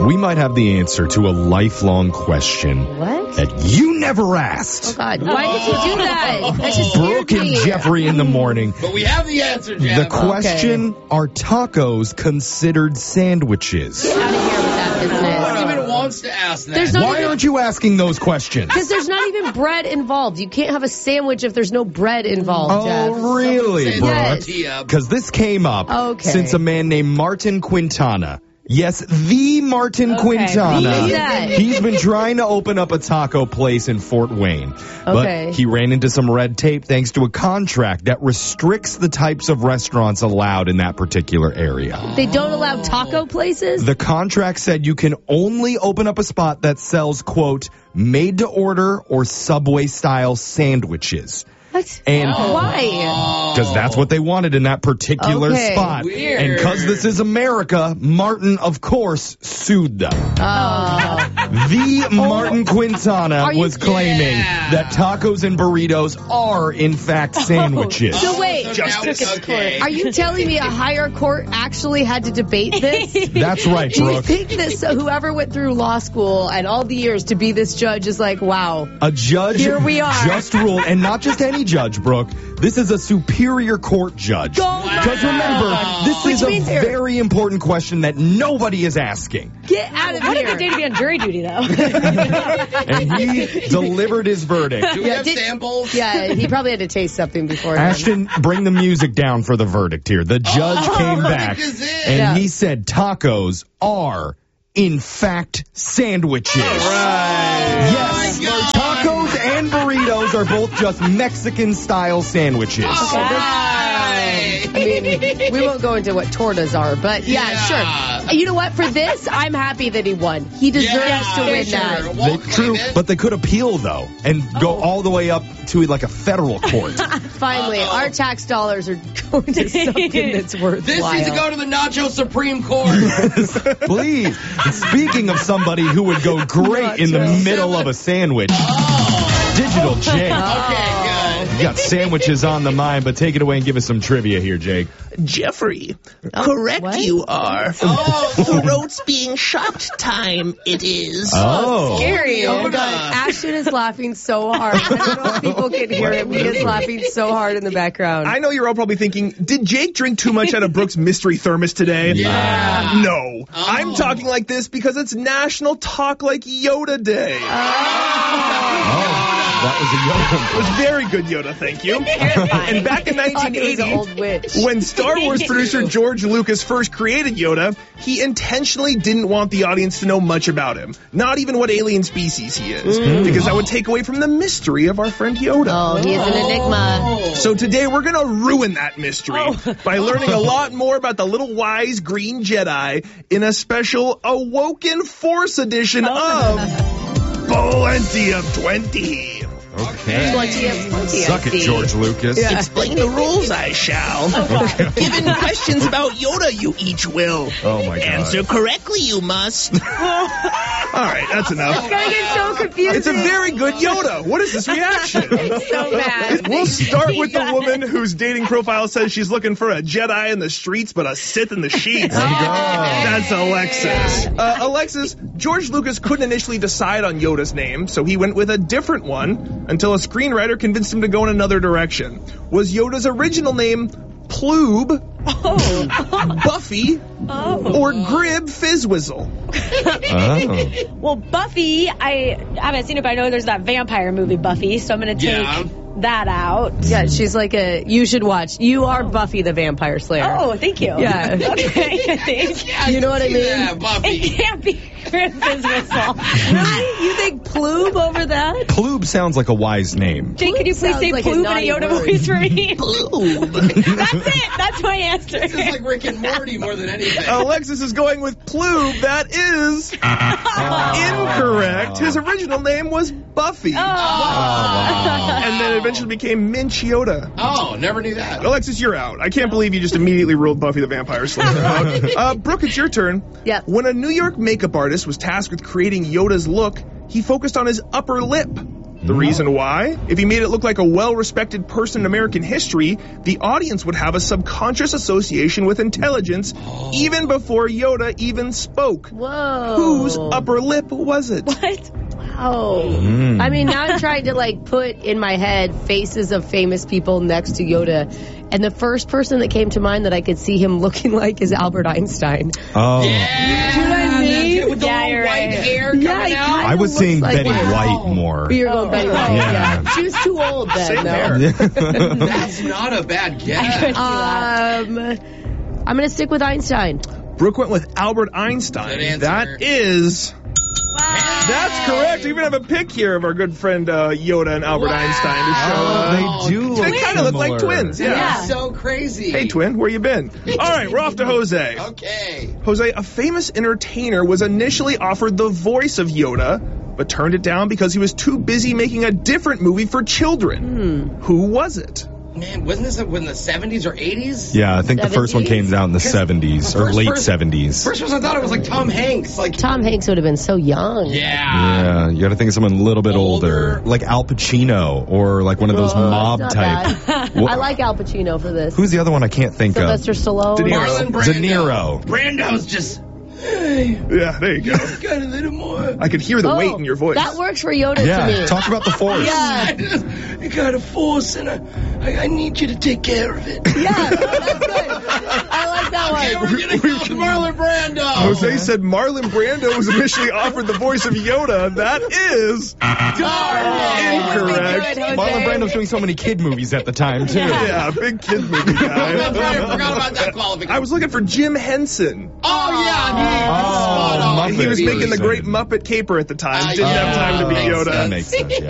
We might have the answer to a lifelong question What? that you never asked. Oh, God. Why did you do that? That just Brooke scared and me. Jeffrey in the morning. But we have the answer, Jeff. The question, are tacos considered sandwiches? Get out of here with that No business. one even wants to ask that. There's not Why aren't you asking those questions? Because there's not even bread involved. You can't have a sandwich if there's no bread involved, Jeff. Oh, really, Say Brooke? Yes. tortilla. Because this came up Okay. since a man named Martin Quintana. Yes, the Martin Quintana. Who's that? He's been trying to open up a taco place in Fort Wayne. Okay. But he ran into some red tape thanks to a contract that restricts the types of restaurants allowed in that particular area. They don't allow taco places? The contract said you can only open up a spot that sells, quote, made-to-order or Subway-style sandwiches. What? And Why? because that's what they wanted in that particular Okay. spot. Weird. And because this is America, Martin, of course, sued them. The Martin Quintana Are you- was claiming that tacos and burritos are, in fact, sandwiches. So wait, Okay. are you telling me a higher court actually had to debate this? That's right, Do you Brooke. think that whoever went through law school and all the years to be this judge is like, wow. A judge Here we are. just ruled, and not just any judge, Brooke. This is a superior court judge. Because remember, this Which is a means here- very important question that nobody is asking. Get out of What a here. good day to be on jury duty, though. And he delivered his verdict. Do we have did- samples? Yeah, he probably had to taste something before. Ashton, bring the music down for the verdict here. The judge came back is it? and Yeah. he said tacos are, in fact, sandwiches. Yes, Oh my God. tacos and burritos are both just Mexican-style sandwiches. I mean, we won't go into what tortas are, but yeah, Yeah. sure. You know what? For this, I'm happy that he won. He deserves to win that. They, Won't true, claim it. but they could appeal, though, and go all the way up to like a federal court. Finally, our tax dollars are going to something that's worthwhile. This needs to go to the Nacho Supreme Court. Please. And speaking of somebody who would go great in the middle of a sandwich, Digital Jake. Okay, good. You got sandwiches on the mind, but take it away and give us some trivia here, Jake. Jeffrey, correct what? you are. Throats being shot time it is. Oh. Scary. Oh my Yoda. God. Ashton is laughing so hard. I don't know if people can hear him. He is laughing so hard in the background. I know you're all probably thinking, did Jake drink too much out of Brooke's mystery thermos today? Yeah. No. I'm talking like this because it's National Talk Like Yoda Day. That was a It was very good Yoda, thank you. And back in I thought it was an 1980, old witch. when Star Wars producer George Lucas first created Yoda, he intentionally didn't want the audience to know much about him. Not even what alien species he is. Because that would take away from the mystery of our friend Yoda. Oh, he is an enigma. So today we're going to ruin that mystery by learning a lot more about the little wise green Jedi in a special Awoken Force edition of Plenty of 20. Okay. Plenty of Suck it, George Lucas. Explain the rules, I shall. Given questions about Yoda, you each will. Oh, my God. Answer correctly, you must. All right, that's enough. It's gonna get so confusing. It's a very good Yoda. What is this reaction? so bad. We'll start with the woman whose dating profile says she's looking for a Jedi in the streets, but a Sith in the sheets. That's Alexis. Alexis, George Lucas couldn't initially decide on Yoda's name, so he went with a different one until a screenwriter convinced him to go in another direction. Was Yoda's original name Ploob, Buffy, or Grib Fizzwizzle? Oh. Well, Buffy, I haven't seen it, but I know there's that vampire movie, Buffy, so I'm going to take that out. Yeah, she's like you should watch. You are Buffy the Vampire Slayer. Oh, thank you. Yeah. Okay, thanks. You know what I mean? Yeah, Buffy. It can't be Griffith's whistle. Really? You think Ploob over that? Ploob sounds like a wise name. Jake, can you please Sounds say like a Ploob in a naughty Yoda word. voice for me? Ploob. That's it. That's my answer. This is like Rick and Morty more than anything. Alexis is going with Ploob. That is incorrect. His original name was Buffy. And then eventually became Minch Yoda. Oh, never knew that. Alexis, you're out. I can't believe you just immediately ruled Buffy the Vampire Slayer out. Brooke, it's your turn. Yeah. When a New York makeup artist was tasked with creating Yoda's look, he focused on his upper lip. The reason why? If he made it look like a well-respected person in American history, the audience would have a subconscious association with intelligence even before Yoda even spoke. Whoa. Whose upper lip was it? What? Wow. I mean, now I'm trying to like put in my head faces of famous people next to Yoda. And the first person that came to mind that I could see him looking like is Albert Einstein. Oh. Yeah. Do you know what I mean? With the Yeah, little you're white right. hair coming Yeah, he out. kinda I was looks seeing like Betty one. White more. You're going Betty White. Yeah. She was too old then, Same though. there. That's not a bad guess. I'm going to stick with Einstein. Brooke went with Albert Einstein. Good answer. That is... That's correct. We even have a pic here of our good friend Yoda and Albert Einstein to show. They do look They kind of look like similar. twins. Yeah. That's so crazy. Hey, twin, where you been? All right, we're off to Jose. Okay. Jose, a famous entertainer was initially offered the voice of Yoda, but turned it down because he was too busy making a different movie for children. Who was it? Man, wasn't this in the 70s or 80s? Yeah, I think the first one 70s? came out in the 70s or late First 70s. First I thought it was like Tom Hanks. Like, Tom Hanks would have been so young. yeah. Yeah, you got to think of someone a little bit older, like Al Pacino or like one of those mob Not type. bad. Wha- I like Al Pacino for this. Who's the other one I can't think Sylvester Stallone. De Niro. Marlon Brando. De Niro. Brando's just... Yeah, there you go. Got a little more. I could hear the weight in your voice. That works for Yoda of? to Yeah, me. talk about the Force. Yeah. I got a force, and I need you to take care of it. Yeah, that's good. I like that Okay, one. we're gonna go with Marlon Brando. Jose said Marlon Brando was initially offered the voice of Yoda. That is incorrect. Good, Jose. Marlon Brando's doing so many kid movies at the time, too. Yeah, big kid movie guy. That's right, I forgot about that qualification. I was looking for Jim Henson. Oh, yeah. Oh, Spot on. Muppet He was making the person. great Muppet caper at the time. Didn't yeah. have time to be Makes Yoda. That makes sense, yeah.